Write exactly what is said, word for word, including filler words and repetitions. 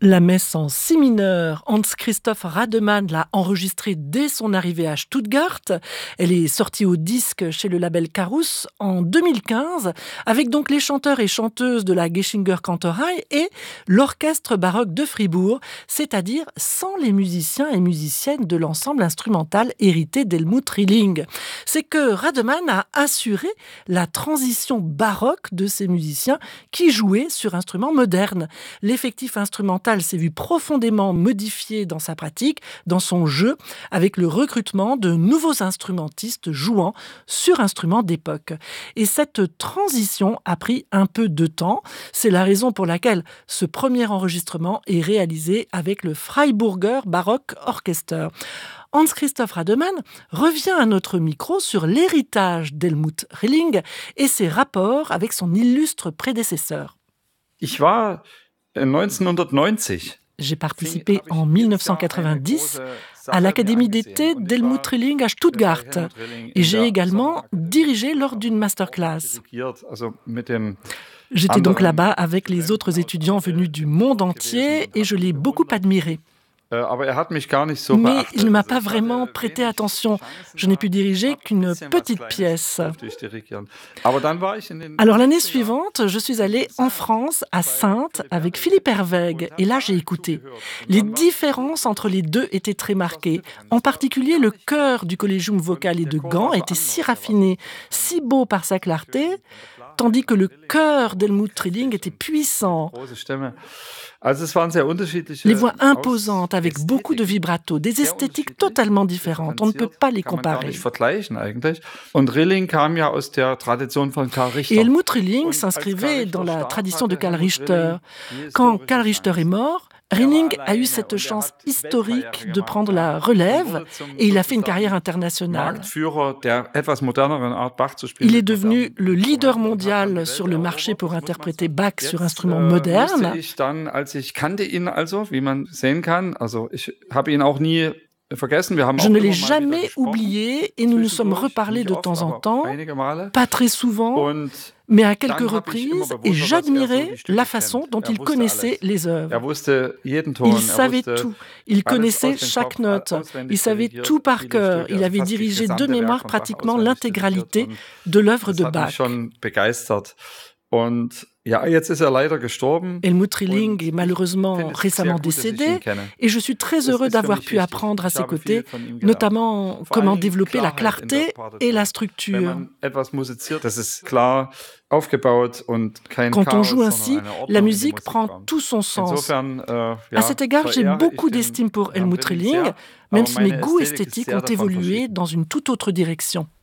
La messe en si mineur, Hans-Christoph Rademann l'a enregistrée dès son arrivée à Stuttgart. Elle est sortie au disque chez le label Carus en deux mille quinze, avec donc les chanteurs et chanteuses de la Geschinger Kantorei et l'orchestre baroque de Fribourg, c'est-à-dire sans les musiciens et musiciennes de l'ensemble instrumental hérité d'Helmut Rilling. C'est que Rademann a assuré la transition baroque de ces musiciens qui jouaient sur instruments modernes. L'effectif instrumental s'est vu profondément modifié dans sa pratique, dans son jeu, avec le recrutement de nouveaux instrumentistes jouant sur instruments d'époque. Et cette transition a pris un peu de temps. C'est la raison pour laquelle ce premier enregistrement est réalisé avec le Freiburger Baroque Orchester. Hans-Christoph Rademann revient à notre micro sur l'héritage d'Helmut Rilling et ses rapports avec son illustre prédécesseur. Ich war neunzehnhundertneunzig. J'ai participé en dix-neuf cent quatre-vingt-dix à l'Académie d'été d'Helmut Rilling à Stuttgart et j'ai également dirigé lors d'une masterclass. J'étais donc là-bas avec les autres étudiants venus du monde entier et je l'ai beaucoup admiré. Mais il ne m'a pas vraiment prêté attention. Je n'ai pu diriger qu'une petite pièce. Alors l'année suivante, je suis allée en France, à Saintes, avec Philippe Herweg. Et là, j'ai écouté. Les différences entre les deux étaient très marquées. En particulier, le chœur du Collegium Vocale de Gand était si raffiné, si beau par sa clarté, tandis que le chœur d'Helmut Rilling était puissant. Les voix imposantes avec beaucoup de vibrato, des esthétiques totalement différentes. On ne peut pas les comparer. Et Helmut Rilling s'inscrivait dans la tradition de Karl Richter. Quand Karl Richter est mort, Rilling a eu cette chance historique de prendre la relève et il a fait une carrière internationale. Il est devenu le leader mondial sur le marché pour interpréter Bach sur instruments modernes. Je ne l'ai jamais oublié et nous nous sommes reparlés de temps en temps, pas très souvent, mais à quelques reprises, et j'admirais la façon dont il connaissait les œuvres. Il savait tout, il connaissait chaque note, il savait tout par cœur, il avait dirigé de mémoire pratiquement l'intégralité de l'œuvre de Bach. Helmut Rilling est malheureusement récemment décédé et je suis très heureux d'avoir pu apprendre à ses côtés, notamment comment développer la clarté et la structure. Quand on joue ainsi, la musique prend tout son sens. À cet égard, j'ai beaucoup d'estime pour Helmut Rilling, même si mes goûts esthétiques ont évolué dans une toute autre direction.